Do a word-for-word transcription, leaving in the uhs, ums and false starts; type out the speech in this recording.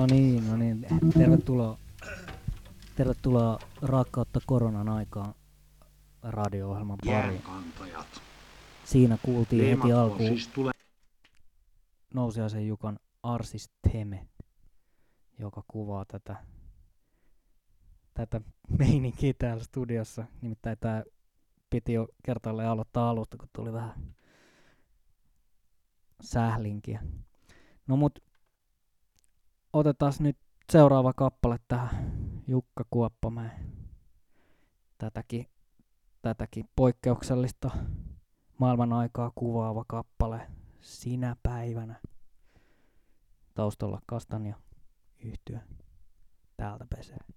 No niin, no niin. Tervetuloa, tervetuloa Rakkautta koronan aikaan radio-ohjelman pariin. Jäänkantajat. Siinä kuultiin heti Teemat on alkuun siis tule- Nousiaisen Jukan Arsis Theme, joka kuvaa tätä, tätä meininkiä täällä studiossa. Nimittäin tää piti jo kertaalleen aloittaa alusta, kun tuli vähän sählinkiä. No mut otetaan nyt seuraava kappale tähän, Jukka Kuoppamäen. Tätäkin, tätäkin poikkeuksellista maailman aikaa kuvaava kappale Sinä päivänä. Taustalla Kastanja yhtye täältä pesee.